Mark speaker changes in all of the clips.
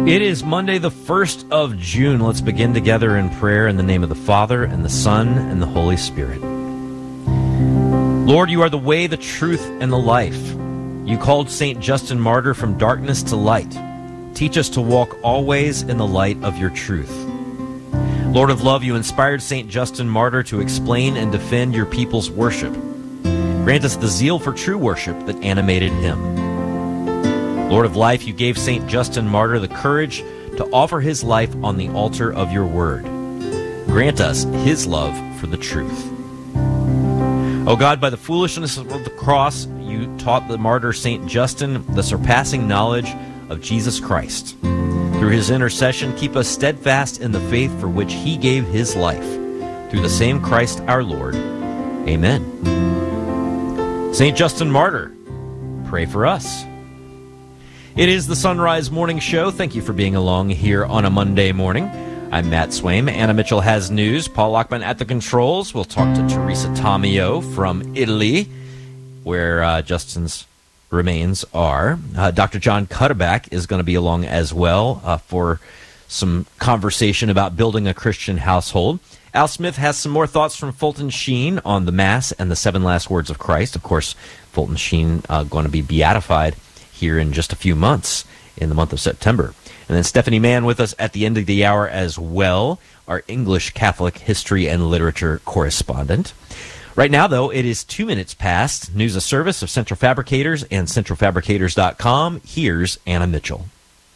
Speaker 1: It is Monday, the 1st of June. Let's begin together in prayer in the name of the Father, and the Son, and the Holy Spirit. Lord, you are the way, the truth, and the life. You called St. Justin Martyr from darkness to light. Teach us to walk always in the light of your truth. Lord of love, you inspired St. Justin Martyr to explain and defend your people's worship. Grant us the zeal for true worship that animated him. Lord of life, you gave St. Justin Martyr the courage to offer his life on the altar of your word. Grant us his love for the truth. O God, by the foolishness of the cross, you taught the martyr St. Justin the surpassing knowledge of Jesus Christ. Through his intercession, keep us steadfast in the faith for which he gave his life. Through the same Christ our Lord. Amen. St. Justin Martyr, pray for us. It is the Sunrise Morning Show. Thank you for being along here on a Monday morning. I'm Matt Swaim. Anna Mitchell has news. Paul Lockman at the controls. We'll talk to Teresa Tomeo from Italy, where Justin's remains are. Dr. John Cutterback is going to be along as well for some conversation about building a Christian household. Al Smith has some more thoughts from Fulton Sheen on the Mass and the 7 last words of Christ. Of course, Fulton Sheen going to be beatified here in just a few months, in the month of September. And then Stephanie Mann with us at the end of the hour as well, our English Catholic history and literature correspondent. Right now, though, it is 2 minutes past. News of service of Central Fabricators and centralfabricators.com. Here's Anna Mitchell.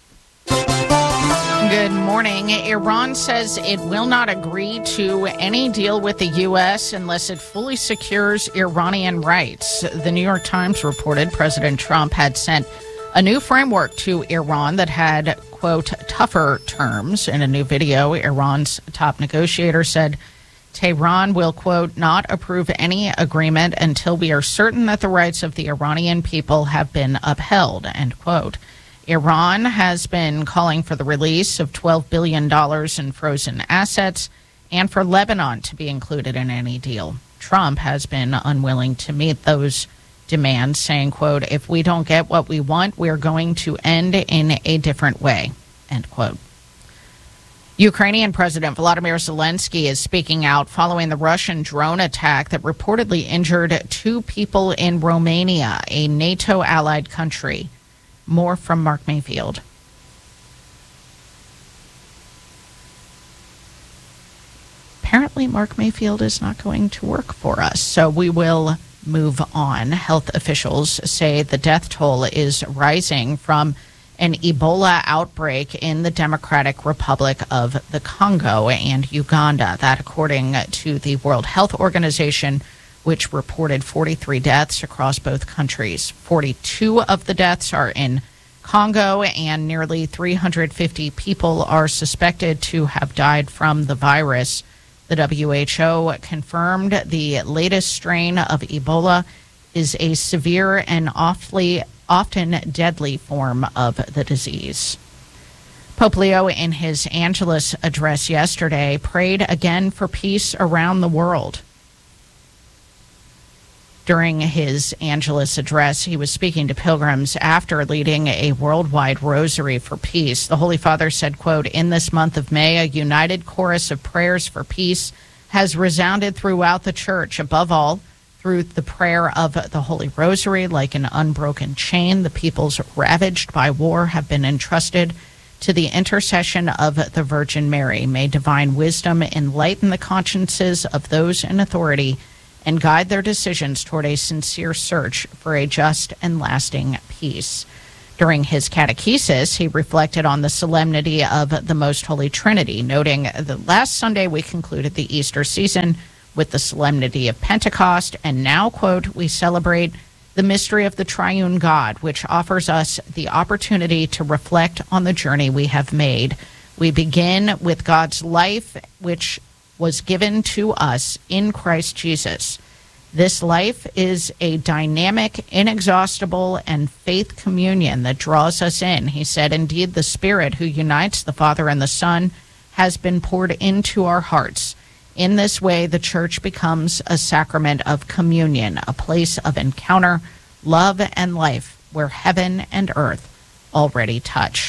Speaker 2: Good morning. Iran says it will not agree to any deal with the U.S. unless it fully secures Iranian rights. The New York Times reported President Trump had sent a new framework to Iran that had, quote, tougher terms. In a new video, Iran's top negotiator said Tehran will, quote, not approve any agreement until we are certain that the rights of the Iranian people have been upheld, end quote. Iran has been calling for the release of $12 billion in frozen assets and for Lebanon to be included in any deal. Trump has been unwilling to meet those demands, saying, quote, if we don't get what we want, we're going to end in a different way, end quote. Ukrainian President Volodymyr Zelensky is speaking out following the Russian drone attack that reportedly injured 2 people in Romania, a NATO-allied country. More from Mark Mayfield. Apparently, Mark Mayfield is not going to work for us, so we will move on. Health officials say the death toll is rising from an Ebola outbreak in the Democratic Republic of the Congo and Uganda. That, according to the World Health Organization, which reported 43 deaths across both countries. 42 of the deaths are in Congo, and nearly 350 people are suspected to have died from the virus. The WHO confirmed the latest strain of Ebola is a severe and often deadly form of the disease. Pope Leo, in his Angelus address yesterday, prayed again for peace around the world. During his Angelus address, he was speaking to pilgrims after leading a worldwide rosary for peace. The Holy Father said, quote, in this month of May, a united chorus of prayers for peace has resounded throughout the Church. Above all, through the prayer of the Holy Rosary, like an unbroken chain, the peoples ravaged by war have been entrusted to the intercession of the Virgin Mary. May divine wisdom enlighten the consciences of those in authority and guide their decisions toward a sincere search for a just and lasting peace. During his catechesis, he reflected on the solemnity of the Most Holy Trinity, noting that last Sunday we concluded the Easter season with the solemnity of Pentecost, and now, quote, we celebrate the mystery of the triune God, which offers us the opportunity to reflect on the journey we have made. We begin with God's life, which was given to us in Christ Jesus. This life is a dynamic, inexhaustible, and faith communion that draws us in. He said, indeed, the Spirit who unites the Father and the Son has been poured into our hearts. In this way, the Church becomes a sacrament of communion, a place of encounter, love, and life where heaven and earth already touch.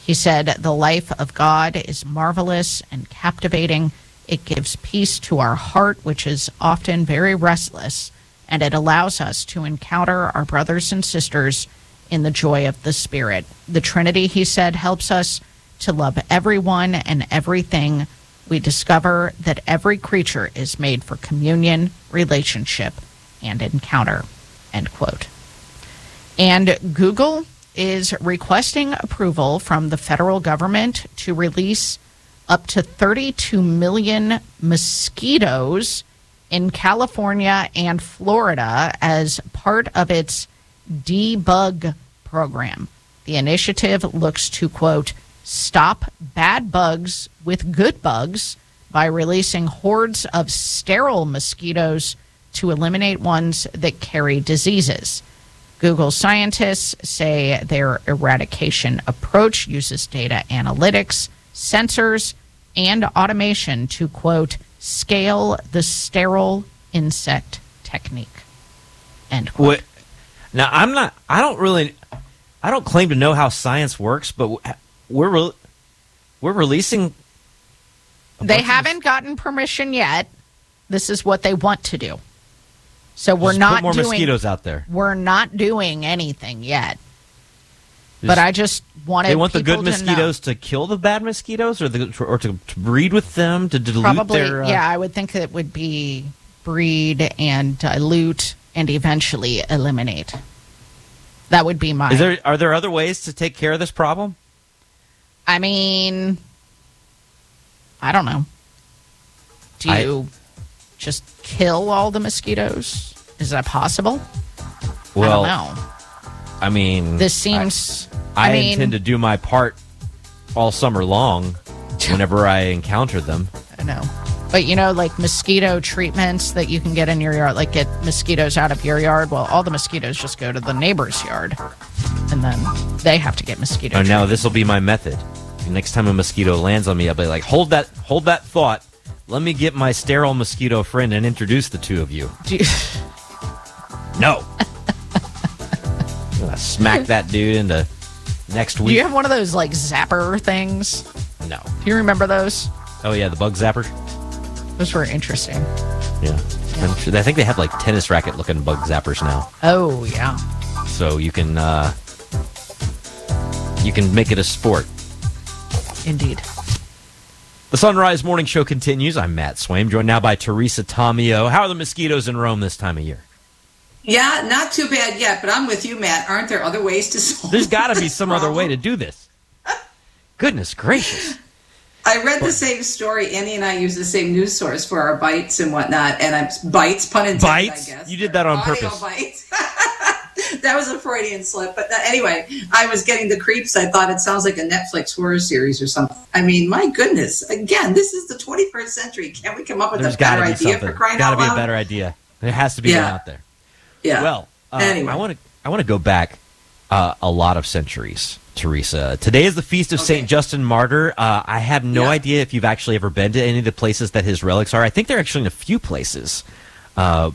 Speaker 2: He said, "The life of God is marvelous and captivating. It gives peace to our heart, which is often very restless, and it allows us to encounter our brothers and sisters in the joy of the Spirit. The Trinity," he said, "helps us to love everyone and everything. We discover that every creature is made for communion, relationship, and encounter," end quote. And Google is requesting approval from the federal government to release up to 32 million mosquitoes in California and Florida as part of its debug program. The initiative looks to, quote, "stop bad bugs with good bugs" by releasing hordes of sterile mosquitoes to eliminate ones that carry diseases. Google scientists say their eradication approach uses data analytics, sensors, and automation to, quote, "scale the sterile insect technique," end quote.
Speaker 1: Now, I don't claim to know how science works, but we're releasing.
Speaker 2: They haven't gotten permission yet. This is what they want to do. So we're
Speaker 1: Just
Speaker 2: not
Speaker 1: put more
Speaker 2: doing
Speaker 1: mosquitoes out there.
Speaker 2: We're not doing anything yet. But I just wanted
Speaker 1: they want the good
Speaker 2: people to
Speaker 1: mosquitoes to kill the bad mosquitoes, or to breed with them to dilute
Speaker 2: probably,
Speaker 1: their.
Speaker 2: Yeah, I would think it would be breed and dilute and eventually eliminate. That would be my.
Speaker 1: Are there other ways to take care of this problem?
Speaker 2: I mean, I don't know. Do you just kill all the mosquitoes? Is that possible?
Speaker 1: Well,
Speaker 2: I don't know.
Speaker 1: I mean,
Speaker 2: This seems.
Speaker 1: I intend to do my part all summer long whenever I encounter them.
Speaker 2: I know. But, like mosquito treatments that you can get in your yard, like get mosquitoes out of your yard. Well, all the mosquitoes just go to the neighbor's yard, and then they have to get mosquito treatment.
Speaker 1: Now this will be my method. The next time a mosquito lands on me, I'll be like, hold that thought. Let me get my sterile mosquito friend and introduce the two of you. No. I'm going to smack that dude into next week.
Speaker 2: Do you have one of those, like, zapper things?
Speaker 1: No.
Speaker 2: Do you remember those?
Speaker 1: Oh, yeah, the bug zapper?
Speaker 2: Those were interesting.
Speaker 1: Yeah. I think they have, like, tennis racket-looking bug zappers now.
Speaker 2: Oh, yeah.
Speaker 1: So you can make it a sport.
Speaker 2: Indeed.
Speaker 1: The Sunrise Morning Show continues. I'm Matt Swaim, joined now by Teresa Tomeo. How are the mosquitoes in Rome this time of year?
Speaker 3: Yeah, not too bad yet, but I'm with you, Matt. Aren't there other ways to solve
Speaker 1: There's got to be some other way to do this. Goodness gracious.
Speaker 3: I read the same story. Annie and I use the same news source for our bites and whatnot, and bites, pun intended,
Speaker 1: Bites?
Speaker 3: I guess.
Speaker 1: You did that on
Speaker 3: Audio
Speaker 1: purpose.
Speaker 3: Bites. That was a Freudian slip. But anyway, I was getting the creeps. I thought it sounds like a Netflix horror series or something. I mean, my goodness. Again, this is the 21st century. Can't we come up with a better idea for crying out loud?
Speaker 1: Got to be a better idea. There has to be one out there.
Speaker 3: Yeah.
Speaker 1: Well,
Speaker 3: anyway.
Speaker 1: I want to go back a lot of centuries, Teresa. Today is the feast of Saint Justin Martyr. I have no idea if you've actually ever been to any of the places that his relics are. I think they're actually in a few places. But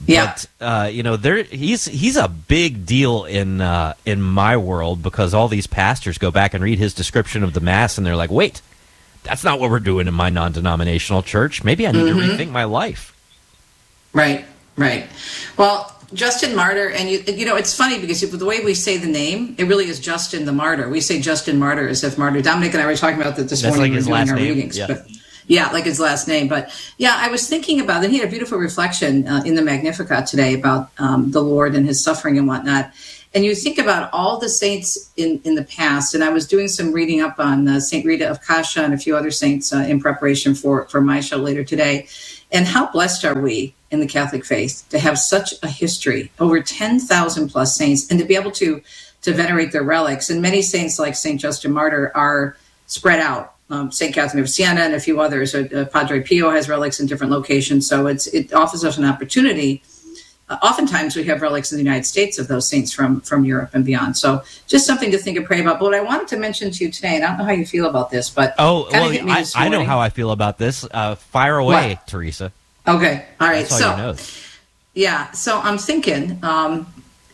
Speaker 1: he's a big deal in my world, because all these pastors go back and read his description of the Mass, and they're like, wait, that's not what we're doing in my non-denominational church. Maybe I need to rethink my life.
Speaker 3: Right. Well, Justin Martyr, and it's funny because the way we say the name, it really is Justin the Martyr. We say Justin Martyr as if Martyr. Dominic and I were talking about that this morning.
Speaker 1: Like his last name.
Speaker 3: Readings,
Speaker 1: yeah.
Speaker 3: But, yeah, like his last name. But yeah, I was thinking about that. He had a beautiful reflection in the Magnificat today about the Lord and his suffering and whatnot. And you think about all the saints in the past, and I was doing some reading up on St. Rita of Cascia and a few other saints in preparation for my show later today. And how blessed are we in the Catholic faith to have such a history, over 10,000 plus saints, and to be able to venerate their relics. And many saints like St. Justin Martyr are spread out. St. Catherine of Siena and a few others. Padre Pio has relics in different locations. So it offers us an opportunity. Oftentimes we have relics in the United States of those saints from Europe and beyond. So just something to think and pray about. But what I wanted to mention to you today, and I don't know how you feel about this, but
Speaker 1: I know how I feel about this. Fire away,
Speaker 3: What?
Speaker 1: Teresa.
Speaker 3: Okay. All right.
Speaker 1: That's all you know.
Speaker 3: Yeah. So I'm thinking,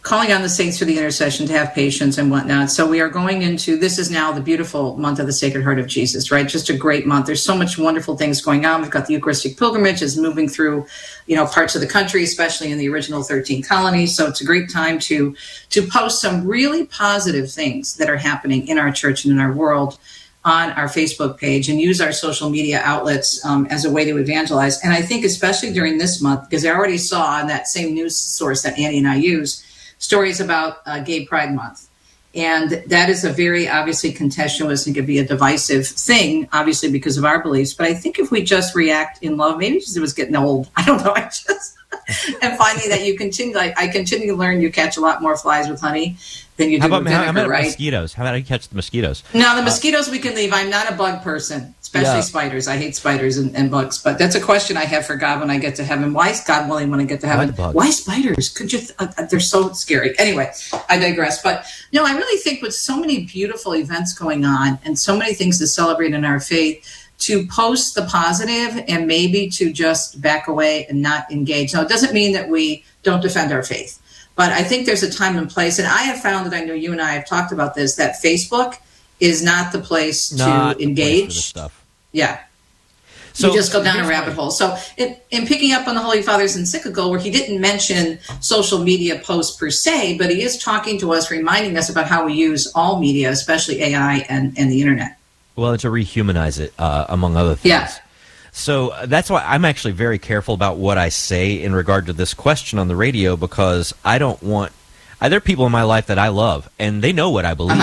Speaker 3: calling on the saints for the intercession to have patience and whatnot. So we are going into, this is now the beautiful month of the Sacred Heart of Jesus, right? Just a great month. There's so much wonderful things going on. We've got the Eucharistic pilgrimage is moving through, parts of the country, especially in the original 13 colonies. So it's a great time to post some really positive things that are happening in our church and in our world on our Facebook page, and use our social media outlets as a way to evangelize. And I think especially during this month, because I already saw on that same news source that Annie and I use, stories about Gay Pride Month. And that is a very obviously contentious and could be a divisive thing, obviously because of our beliefs. But I think if we just react in love, maybe because it was getting old, I don't know, and finding that you continue, I continue to learn you catch a lot more flies with honey than you do with vinegar,
Speaker 1: how about
Speaker 3: right?
Speaker 1: mosquitoes? How about you catch the mosquitoes?
Speaker 3: No, the mosquitoes we can leave. I'm not a bug person, especially spiders. I hate spiders and bugs. But that's a question I have for God when I get to heaven. Why is God willing when I get to heaven? Why spiders? Could you? They're so scary. Anyway, I digress. But no, I really think with so many beautiful events going on and so many things to celebrate in our faith, to post the positive and maybe to just back away and not engage. Now, it doesn't mean that we don't defend our faith. But I think there's a time and place, and I have found that I know you and I have talked about this, that Facebook is not the place to engage.
Speaker 1: Stuff.
Speaker 3: Yeah.
Speaker 1: So
Speaker 3: you just go down a rabbit hole. So in picking up on the Holy Father's encyclical, where he didn't mention social media posts per se, but he is talking to us, reminding us about how we use all media, especially AI and the internet.
Speaker 1: Well, to rehumanize it, among other things.
Speaker 3: Yeah.
Speaker 1: So that's why I'm actually very careful about what I say in regard to this question on the radio, because I don't want... there are people in my life that I love, and they know what I believe.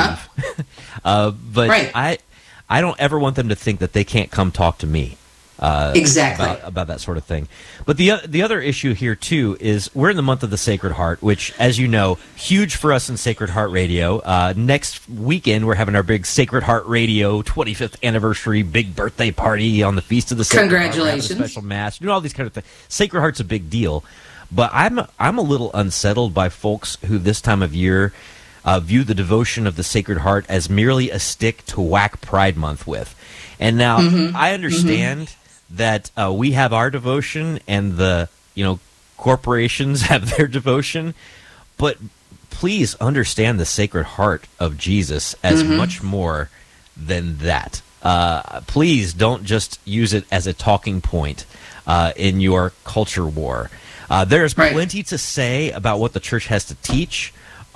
Speaker 1: But right. I don't ever want them to think that they can't come talk to me.
Speaker 3: Exactly.
Speaker 1: About that sort of thing. But the other issue here, too, is we're in the month of the Sacred Heart, which, as you know, huge for us in Sacred Heart Radio. Next weekend, we're having our big Sacred Heart Radio 25th anniversary big birthday party on the Feast of the Sacred Heart.
Speaker 3: Congratulations.
Speaker 1: Special Mass. All these kind of things. Sacred Heart's a big deal. But I'm a little unsettled by folks who this time of year view the devotion of the Sacred Heart as merely a stick to whack Pride Month with. And now, I understand... that we have our devotion and the corporations have their devotion, but please understand the Sacred Heart of Jesus as much more than that. Please don't just use it as a talking point in your culture war. There's plenty to say about what the church has to teach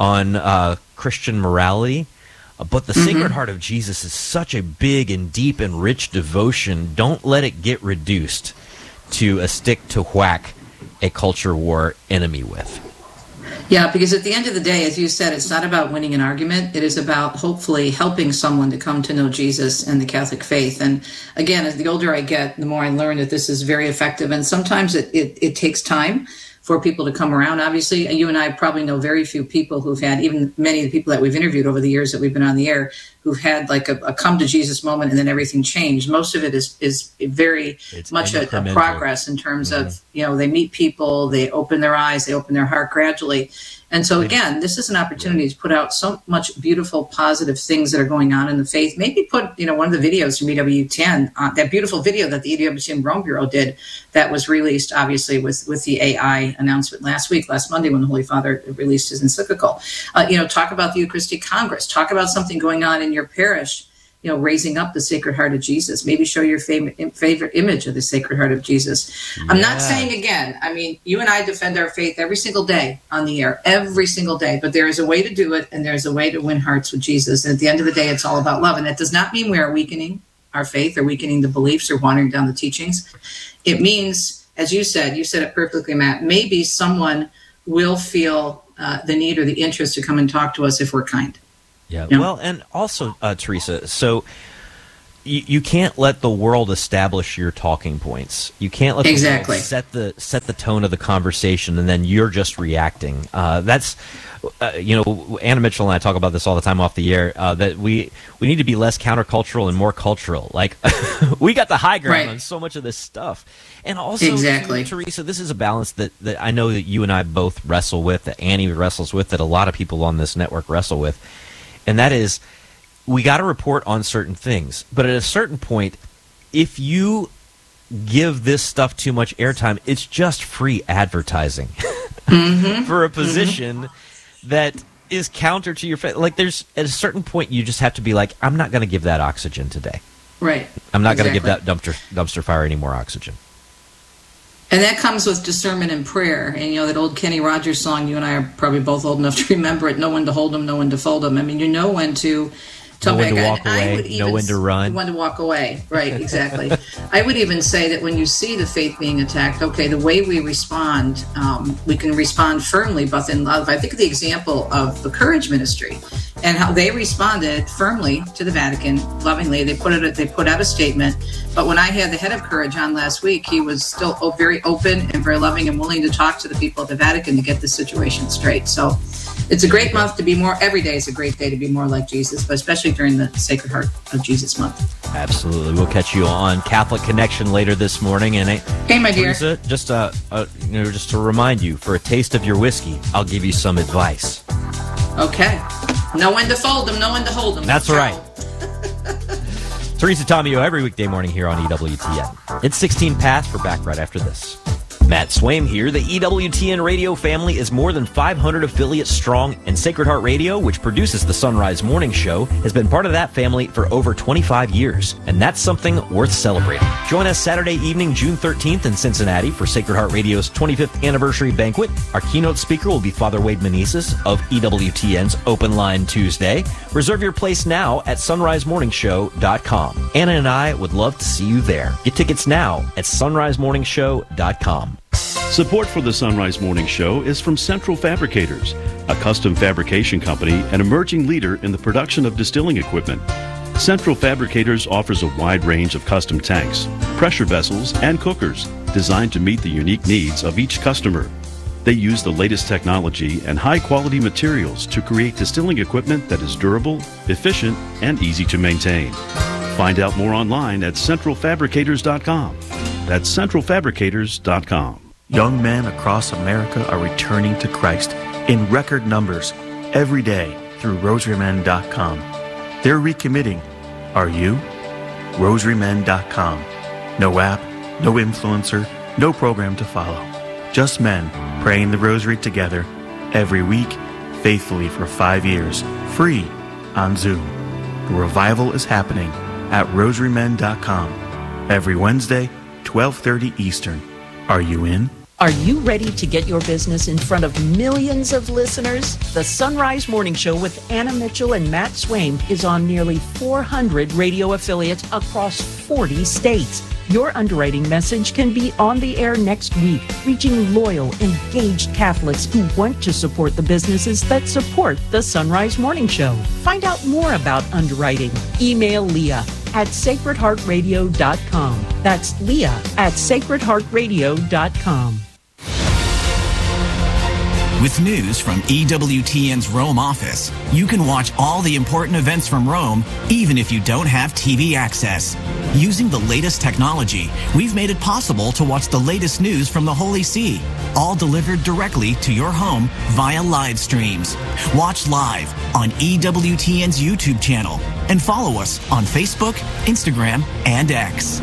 Speaker 1: on Christian morality. But the Sacred Heart of Jesus is such a big and deep and rich devotion. Don't let it get reduced to a stick to whack a culture war enemy with.
Speaker 3: Yeah, because at the end of the day, as you said, it's not about winning an argument. It is about hopefully helping someone to come to know Jesus and the Catholic faith. And again, as the older I get, the more I learn that this is very effective. And sometimes it takes time for people to come around. Obviously, you and I probably know very few people who've had, even many of the people that we've interviewed over the years that we've been on the air, who've had like a come to Jesus moment and then everything changed. Most of it is very much a progress in terms of, they meet people, they open their eyes, they open their heart gradually. And so again, this is an opportunity to put out so much beautiful, positive things that are going on in the faith. Maybe put, one of the videos from EWTN, that beautiful video that the EWTN Rome Bureau did that was released, obviously, with the AI announcement last Monday, when the Holy Father released his encyclical. Talk about the Eucharistic Congress. Talk about something going on in your parish, raising up the Sacred Heart of Jesus. Maybe show your favorite image of the Sacred Heart of Jesus. Yeah. I'm not saying, again, you and I defend our faith every single day on the air, every single day, but there is a way to do it, and there's a way to win hearts with Jesus. And at the end of the day, it's all about love. And that does not mean we are weakening our faith or weakening the beliefs or watering down the teachings. It means, as you said it perfectly, Matt, maybe someone will feel the need or the interest to come and talk to us if we're kind.
Speaker 1: Yeah. Well, and also, Teresa, so you can't let the world establish your talking points. You can't let the world set the tone of the conversation, and then you're just reacting. That's Anna Mitchell and I talk about this all the time off the air. That we need to be less countercultural and more cultural. Like we got the high ground on so much of this stuff, and also Teresa, this is a balance that I know that you and I both wrestle with, that Annie wrestles with, that a lot of people on this network wrestle with. And that is, we got to report on certain things. But at a certain point, if you give this stuff too much airtime, it's just free advertising for a position that is counter to your faith. Like, there's at a certain point you just have to be like, I'm not going to give that oxygen today.
Speaker 3: Right.
Speaker 1: I'm not going to give that dumpster fire any more oxygen.
Speaker 3: And that comes with discernment and prayer. And, that old Kenny Rogers song, you and I are probably both old enough to remember it, know when to hold them, know when to fold them. I mean, you know when to
Speaker 1: know when to walk away, know when to run.
Speaker 3: When to walk away, right, exactly. I would even say that when you see the faith being attacked, okay, the way we respond, we can respond firmly, but in love. I think of the example of the Courage Ministry and how they responded firmly to the Vatican, lovingly. They put out a statement. But when I had the head of Courage on last week, he was still very open and very loving and willing to talk to the people at the Vatican to get the situation straight. So it's a great month to be more. Every day is a great day to be more like Jesus, but especially during the Sacred Heart of Jesus month.
Speaker 1: Absolutely. We'll catch you on Catholic Connection later this morning. And
Speaker 3: hey, my dear.
Speaker 1: Teresa, just to remind you, for a taste of your whiskey, I'll give you some advice.
Speaker 3: Okay. Know when to fold them, know when to hold them.
Speaker 1: That's right. Teresa Tomeo every weekday morning here on EWTN. It's 16 past. We're back right after this. Matt Swaim here. The EWTN radio family is more than 500 affiliates strong, and Sacred Heart Radio, which produces the Sunrise Morning Show, has been part of that family for over 25 years, and that's something worth celebrating. Join us Saturday evening, June 13th in Cincinnati for Sacred Heart Radio's 25th anniversary banquet. Our keynote speaker will be Father Wade Meneses of EWTN's Open Line Tuesday. Reserve your place now at sunrisemorningshow.com. Anna and I would love to see you there. Get tickets now at sunrisemorningshow.com.
Speaker 4: Support for the Sunrise Morning Show is from Central Fabricators, a custom fabrication company and emerging leader in the production of distilling equipment. Central Fabricators offers a wide range of custom tanks, pressure vessels, and cookers designed to meet the unique needs of each customer. They use the latest technology and high-quality materials to create distilling equipment that is durable, efficient, and easy to maintain. Find out more online at centralfabricators.com. That's centralfabricators.com.
Speaker 5: Young men across America are returning to Christ in record numbers every day through rosarymen.com. They're recommitting. Are you? rosarymen.com. No app, no influencer, no program to follow. Just men praying the rosary together every week, faithfully for 5 years, free on Zoom. The revival is happening at rosarymen.com every Wednesday, 12:30 Eastern. Are you in?
Speaker 6: Are you ready to get your business in front of millions of listeners? The Sunrise Morning Show with Anna Mitchell and Matt Swaim is on nearly 400 radio affiliates across 40 states. Your underwriting message can be on the air next week, reaching loyal, engaged Catholics who want to support the businesses that support the Sunrise Morning Show. Find out more about underwriting. Email Leah at sacredheartradio.com. That's Leah at sacredheartradio.com.
Speaker 7: With news from EWTN's Rome office, you can watch all the important events from Rome, even if you don't have TV access. Using the latest technology, we've made it possible to watch the latest news from the Holy See, all delivered directly to your home via live streams. Watch live on EWTN's YouTube channel and follow us on Facebook, Instagram, and X.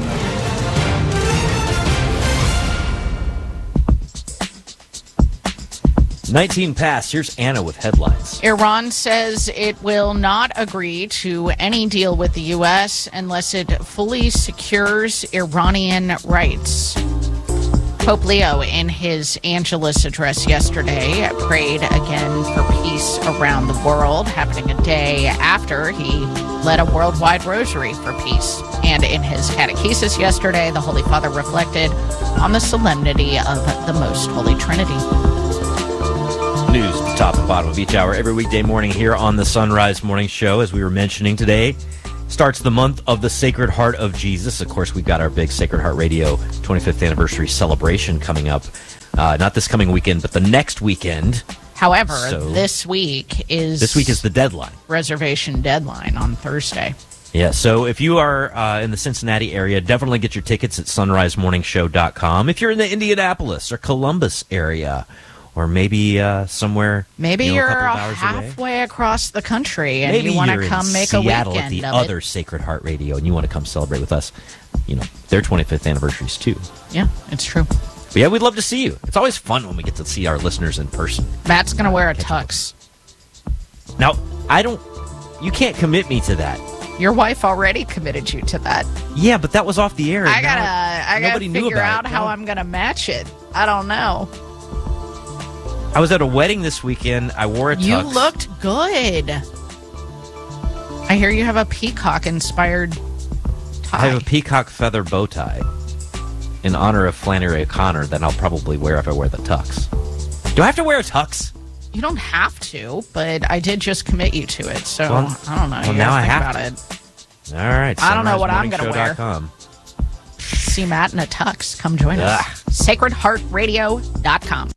Speaker 1: "19 past. Here's Anna with headlines.
Speaker 2: Iran says it will not agree to any deal with the U.S. unless it fully secures Iranian rights. Pope Leo, in his Angelus address yesterday, prayed again for peace around the world, happening a day after he led a worldwide rosary for peace. And in his catechesis yesterday, the Holy Father reflected on the solemnity of the Most Holy Trinity.
Speaker 1: News at the top and bottom of each hour every weekday morning here on the Sunrise Morning Show. As we were mentioning today, starts the month of the Sacred Heart of Jesus. Of course, we've got our big Sacred Heart Radio 25th anniversary celebration coming up. Not this coming weekend, but the next weekend.
Speaker 2: However, this week is
Speaker 1: the deadline.
Speaker 2: Reservation deadline on Thursday.
Speaker 1: Yeah, so if you are in the Cincinnati area, definitely get your tickets at sunrisemorningshow.com. If you're in the Indianapolis or Columbus area, or maybe somewhere.
Speaker 2: Maybe you're halfway across the country and you want to come make
Speaker 1: Seattle
Speaker 2: a weekend
Speaker 1: at the
Speaker 2: of
Speaker 1: other
Speaker 2: it.
Speaker 1: Sacred Heart Radio, and you want to come celebrate with us. You know, their 25th anniversaries too.
Speaker 2: Yeah, it's true.
Speaker 1: But yeah, we'd love to see you. It's always fun when we get to see our listeners in person.
Speaker 2: Matt's going to wear a tux.
Speaker 1: Now, you can't commit me to that.
Speaker 2: Your wife already committed you to that.
Speaker 1: Yeah, but that was off the air.
Speaker 2: I gotta figure out how I'm gonna match it. I don't know.
Speaker 1: I was at a wedding this weekend. I wore a tux.
Speaker 2: You looked good. I hear you have a peacock-inspired tie.
Speaker 1: I have a peacock feather bow tie in honor of Flannery O'Connor that I'll probably wear if I wear the tux. Do I have to wear a tux?
Speaker 2: You don't have to, but I did just commit you to it, so
Speaker 1: Well,
Speaker 2: I don't know.
Speaker 1: well,
Speaker 2: You
Speaker 1: now
Speaker 2: gotta
Speaker 1: I
Speaker 2: think
Speaker 1: have
Speaker 2: about it.
Speaker 1: All right.
Speaker 2: I don't know what I'm gonna wear.
Speaker 1: SunriseMorningshow.com.
Speaker 2: See Matt in a tux. Come join us. SacredHeartRadio.com.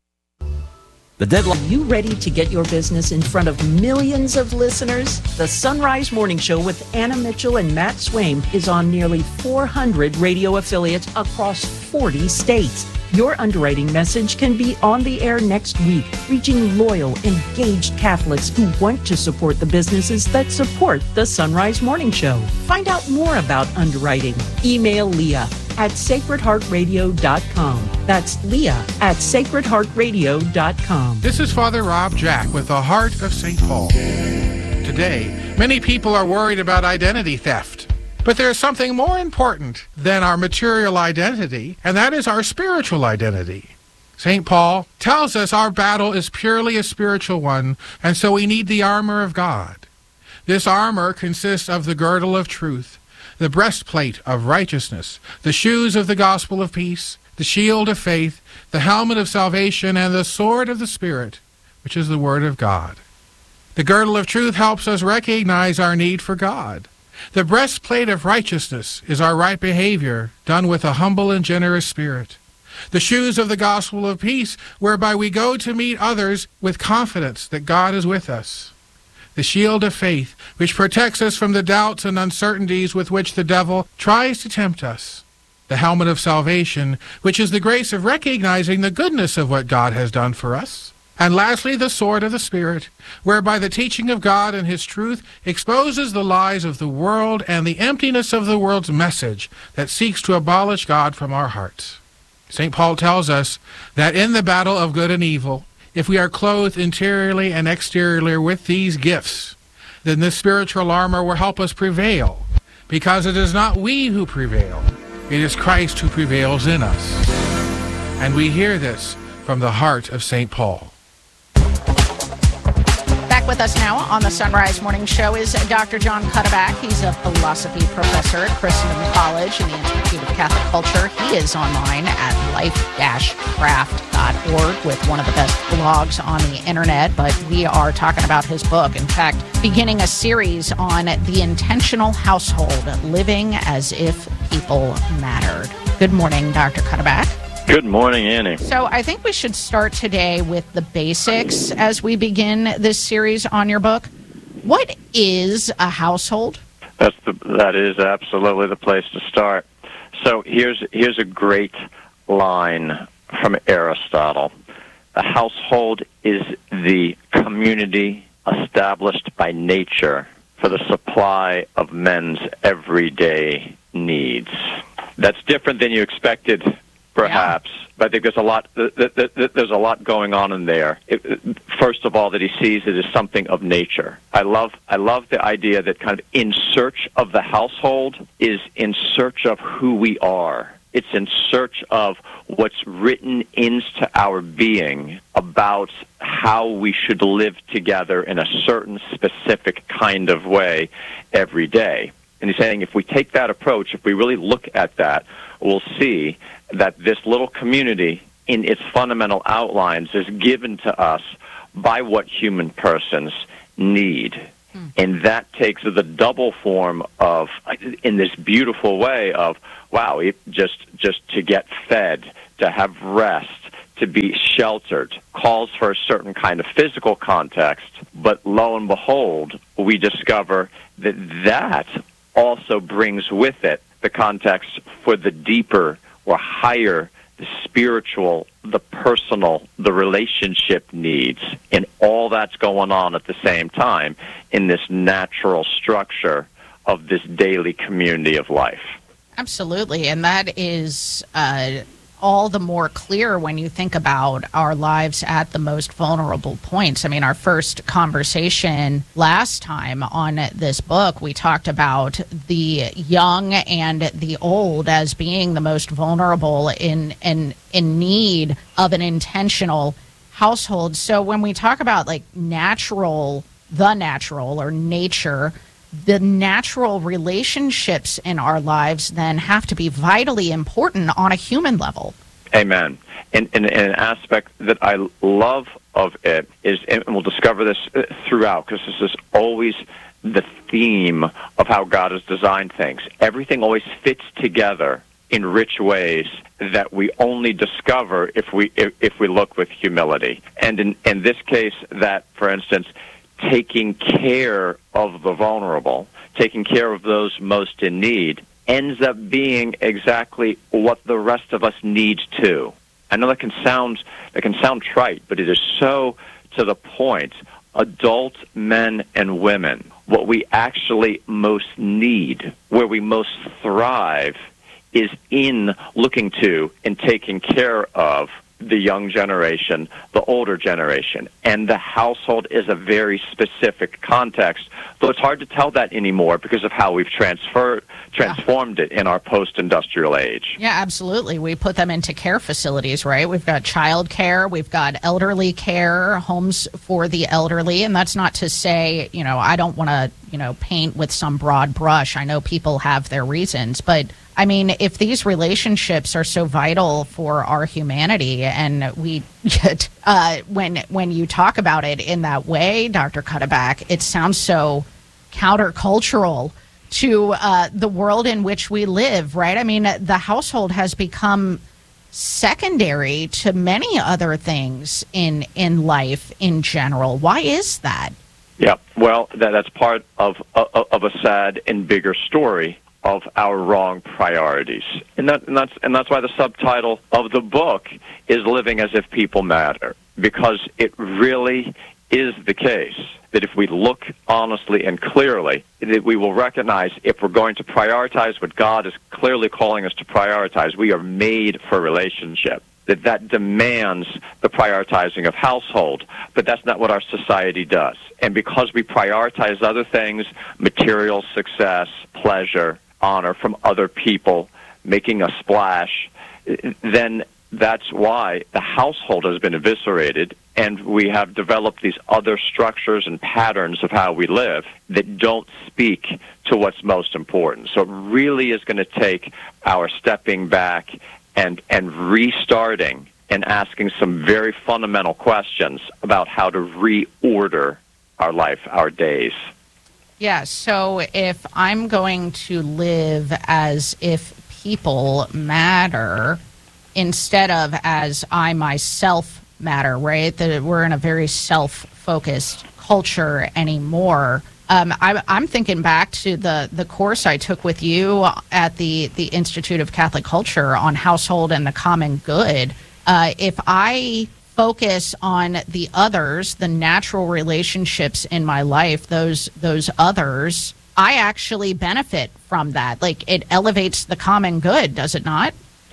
Speaker 1: The deadline.
Speaker 6: Are you ready to get your business in front of millions of listeners? The Sunrise Morning Show with Anna Mitchell and Matt Swaim is on nearly 400 radio affiliates across 40 states. Your underwriting message can be on the air next week, reaching loyal, engaged Catholics who want to support the businesses that support the Sunrise Morning Show. Find out more about underwriting. Email Leah at sacredheartradio.com. That's Leah at sacredheartradio.com.
Speaker 8: This is Father Rob Jack with the Heart of St. Paul. Today, many people are worried about identity theft. But there's something more important than our material identity, and that is our spiritual identity. St. Paul tells us our battle is purely a spiritual one, and so we need the armor of God. This armor consists of the girdle of truth, the breastplate of righteousness, the shoes of the gospel of peace, the shield of faith, the helmet of salvation, and the sword of the Spirit, which is the Word of God. The girdle of truth helps us recognize our need for God. The breastplate of righteousness is our right behavior, done with a humble and generous spirit. The shoes of the gospel of peace, whereby we go to meet others with confidence that God is with us. The shield of faith, which protects us from the doubts and uncertainties with which the devil tries to tempt us. The helmet of salvation, which is the grace of recognizing the goodness of what God has done for us. And lastly, the sword of the Spirit, whereby the teaching of God and His truth exposes the lies of the world and the emptiness of the world's message that seeks to abolish God from our hearts. St. Paul tells us that in the battle of good and evil, if we are clothed interiorly and exteriorly with these gifts, then this spiritual armor will help us prevail, because it is not we who prevail, it is Christ who prevails in us. And we hear this from the heart of St. Paul.
Speaker 2: Back with us now on the Sunrise Morning Show is Dr. John Cuddeback. He's a philosophy professor at Christendom College and the Institute of Catholic Culture. He is online at life-craft.org with one of the best blogs on the internet. But we are talking about his book. In fact, beginning a series on the intentional household, living as if people mattered. Good morning, Dr. Cuddeback.
Speaker 9: Good morning, Annie.
Speaker 2: So I think we should start today with the basics as we begin this series on your book. What is a household?
Speaker 9: That is absolutely the place to start. So here's a great line from Aristotle. A household is the community established by nature for the supply of men's everyday needs. That's different than you expected, perhaps, but I think there's a lot going on in there. First of all, that he sees it as something of nature. I love the idea that kind of in search of the household is in search of who we are. It's in search of what's written into our being about how we should live together in a certain specific kind of way every day. And he's saying if we take that approach, if we really look at that, we'll see that this little community in its fundamental outlines is given to us by what human persons need. And that takes the double form of, in this beautiful way of, wow, just to get fed, to have rest, to be sheltered, calls for a certain kind of physical context. But lo and behold, we discover that also brings with it the context for the deeper or higher, the spiritual, the personal, the relationship needs, and all that's going on at the same time in this natural structure of this daily community of life.
Speaker 2: Absolutely, and that is all the more clear when you think about our lives at the most vulnerable points. I mean, our first conversation last time on this book, we talked about the young and the old as being the most vulnerable in need of an intentional household. So when we talk about like the natural or nature, the natural relationships in our lives then have to be vitally important on a human level.
Speaker 9: Amen. And an aspect that I love of it is, and we'll discover this throughout, because this is always the theme of how God has designed things. Everything always fits together in rich ways that we only discover if we look with humility. And in this case, that, for instance, taking care of the vulnerable, taking care of those most in need, ends up being exactly what the rest of us need too. I know that can sound trite, but it is so to the point. Adult men and women, what we actually most need, where we most thrive, is in looking to and taking care of the young generation, the older generation. And the household is a very specific context, though it's hard to tell that anymore because of how we've transformed it in our post-industrial age.
Speaker 2: Yeah, absolutely. We put them into care facilities, right? We've got child care, we've got elderly care, homes for the elderly. And that's not to say, I don't want to, paint with some broad brush. I know people have their reasons, but I mean, if these relationships are so vital for our humanity, and we get, when you talk about it in that way, Dr. Cuddeback, it sounds so countercultural to the world in which we live, right? I mean, the household has become secondary to many other things in life in general. Why is that?
Speaker 9: Yeah, well, that's part of a sad and bigger story of our wrong priorities. And that's why the subtitle of the book is Living as If People Matter, because it really is the case that if we look honestly and clearly, that we will recognize if we're going to prioritize what God is clearly calling us to prioritize, we are made for relationship. That demands the prioritizing of household, but that's not what our society does. And because we prioritize other things, material success, pleasure, honor from other people, making a splash, then that's why the household has been eviscerated, and we have developed these other structures and patterns of how we live that don't speak to what's most important. So it really is going to take our stepping back and restarting and asking some very fundamental questions about how to reorder our life, our days.
Speaker 2: Yeah, so if I'm going to live as if people matter instead of as I myself matter, right? That we're in a very self-focused culture anymore. I'm thinking back to the course I took with you at the Institute of Catholic Culture on household and the common good. If I focus on the others, the natural relationships in my life, those others, I actually benefit from that. Like, it elevates the common good, does it not?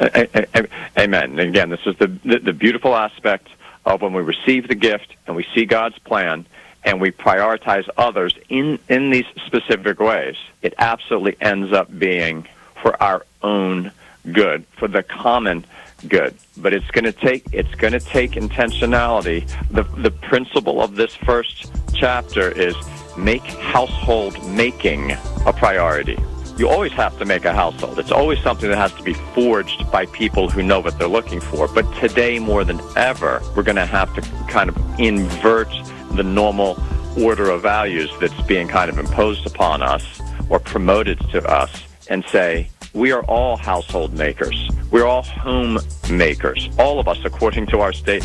Speaker 9: Amen. And again, this is the beautiful aspect of when we receive the gift and we see God's plan and we prioritize others in these specific ways. It absolutely ends up being for our own good, for the common good. But it's going to take intentionality. The principle of this first chapter is make household making a priority. You always have to make a household. It's always something that has to be forged by people who know what they're looking for. But today, more than ever, we're going to have to kind of invert the normal order of values that's being kind of imposed upon us or promoted to us and say, we are all household makers. We're all home makers. All of us, according to our state